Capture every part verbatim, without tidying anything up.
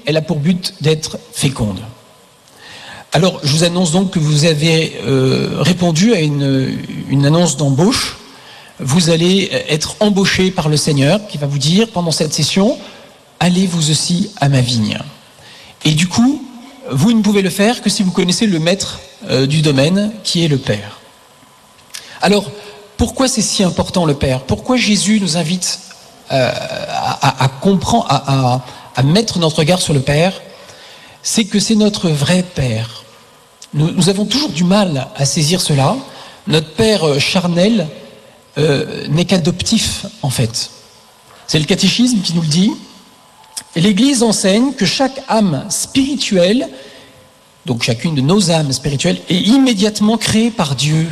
elle a pour but d'être féconde. Alors, je vous annonce donc que vous avez euh, répondu à une, une annonce d'embauche. Vous allez être embauché par le Seigneur qui va vous dire pendant cette session, allez vous aussi à ma vigne. Et du coup, vous ne pouvez le faire que si vous connaissez le maître euh, du domaine qui est le Père. Alors, pourquoi c'est si important le Père ? Pourquoi Jésus nous invite euh, à, à, à comprendre, à, à, à mettre notre regard sur le Père ? C'est que c'est notre vrai Père. Nous, nous avons toujours du mal à saisir cela. Notre Père charnel euh, n'est qu'adoptif, en fait. C'est le catéchisme qui nous le dit. Et l'Église enseigne que chaque âme spirituelle, donc chacune de nos âmes spirituelles, est immédiatement créée par Dieu.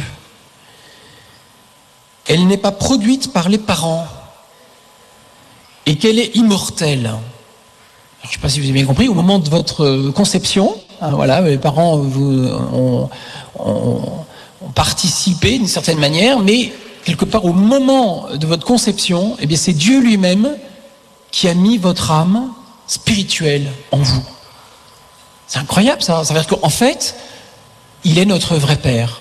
Elle n'est pas produite par les parents et qu'elle est immortelle. Alors, je ne sais pas si vous avez bien compris, au moment de votre conception, hein, voilà, les parents vous, ont, ont, ont participé d'une certaine manière, mais quelque part au moment de votre conception, eh bien, c'est Dieu lui-même qui a mis votre âme spirituelle en vous. C'est incroyable ça, ça veut dire qu'en fait, il est notre vrai Père.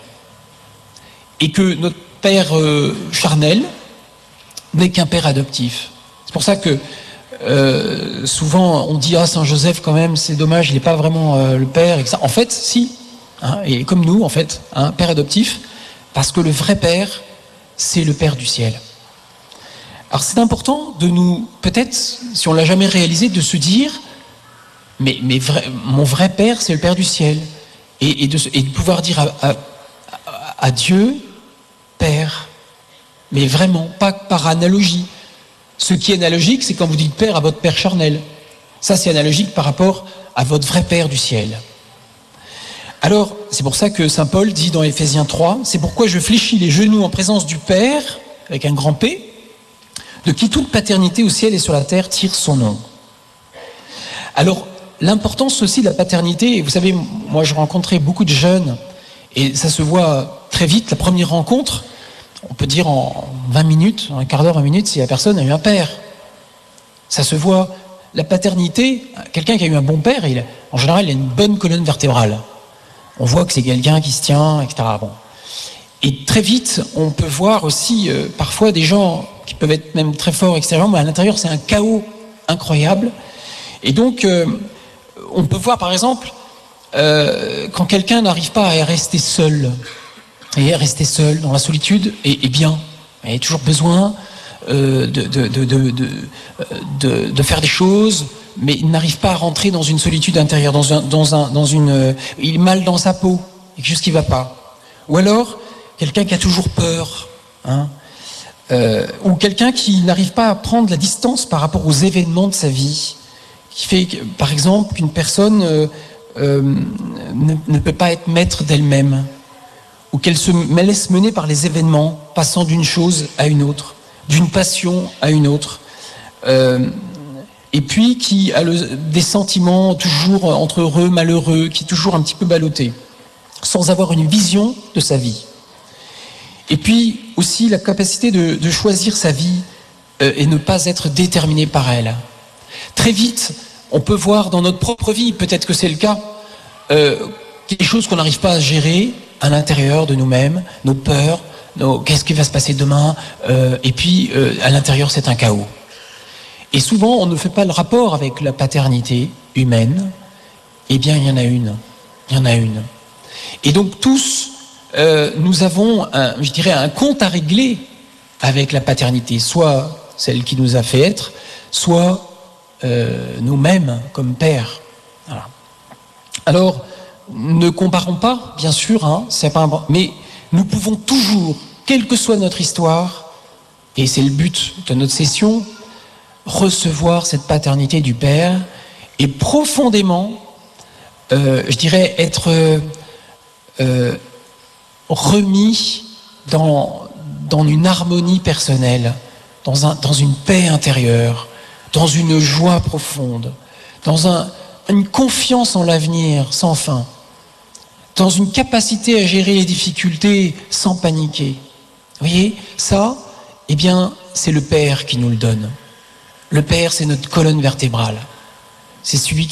Et que notre Père euh, charnel n'est qu'un Père adoptif. C'est pour ça que euh, souvent on dit « Ah, Saint Joseph quand même, c'est dommage, il n'est pas vraiment euh, le Père. » et que ça. En fait, si, hein, et comme nous en fait, un hein, Père adoptif, parce que le vrai Père, c'est le Père du ciel. Alors c'est important de nous, peut-être, si on ne l'a jamais réalisé, de se dire mais, mais vrai, mon vrai Père, c'est le Père du ciel. Et, et, de, et de pouvoir dire à, à, à Dieu, Père, mais vraiment, pas par analogie. Ce qui est analogique, c'est quand vous dites Père à votre Père charnel. Ça, c'est analogique par rapport à votre vrai Père du ciel. Alors, c'est pour ça que saint Paul dit dans Éphésiens trois, c'est pourquoi je fléchis les genoux en présence du Père, avec un grand P, de qui toute paternité au ciel et sur la terre tire son nom. Alors, l'importance aussi de la paternité, et vous savez, moi je rencontrais beaucoup de jeunes, et ça se voit très vite, la première rencontre, on peut dire en vingt minutes, en un quart d'heure, vingt minutes, si la personne a eu un père. Ça se voit, la paternité, quelqu'un qui a eu un bon père, il, en général, il a une bonne colonne vertébrale. On voit que c'est quelqu'un qui se tient, et cetera. Bon. Et très vite, on peut voir aussi euh, parfois des gens qui peuvent être même très forts extérieurement, mais à l'intérieur, c'est un chaos incroyable. Et donc, euh, on peut voir par exemple, euh, quand quelqu'un n'arrive pas à rester seul, et à rester seul dans la solitude, et, et bien, il a toujours besoin euh, de, de, de, de, de, de, de faire des choses, mais il n'arrive pas à rentrer dans une solitude intérieure, dans un, dans un, dans une, euh, il est mal dans sa peau, il y a quelque chose qui ne va pas. Ou alors, quelqu'un qui a toujours peur, hein, euh, ou quelqu'un qui n'arrive pas à prendre la distance par rapport aux événements de sa vie, qui fait, que, par exemple, qu'une personne euh, euh, ne, ne peut pas être maître d'elle-même, ou qu'elle se laisse mener par les événements, passant d'une chose à une autre, d'une passion à une autre, euh, et puis qui a le, des sentiments toujours entre heureux, malheureux, qui est toujours un petit peu ballotté, sans avoir une vision de sa vie. Et puis aussi la capacité de, de choisir sa vie euh, et ne pas être déterminé par elle. Très vite, on peut voir dans notre propre vie, peut-être que c'est le cas, euh, des choses qu'on n'arrive pas à gérer à l'intérieur de nous-mêmes, nos peurs, nos, qu'est-ce qui va se passer demain, euh, et puis euh, à l'intérieur c'est un chaos. Et souvent on ne fait pas le rapport avec la paternité humaine, eh bien il y en a une, il y en a une. Et donc tous, euh, nous avons, un, je dirais, un compte à régler avec la paternité, soit celle qui nous a fait être, soit euh, nous-mêmes comme pères. Voilà. Alors, ne comparons pas, bien sûr, hein, c'est pas un... mais nous pouvons toujours, quelle que soit notre histoire, et c'est le but de notre session, recevoir cette paternité du Père et profondément, euh, je dirais, être euh, remis dans, dans une harmonie personnelle, dans, un, dans une paix intérieure, dans une joie profonde, dans un, une confiance en l'avenir sans fin, dans une capacité à gérer les difficultés sans paniquer. Vous voyez, ça, eh bien, c'est le Père qui nous le donne. Le Père, c'est notre colonne vertébrale. C'est celui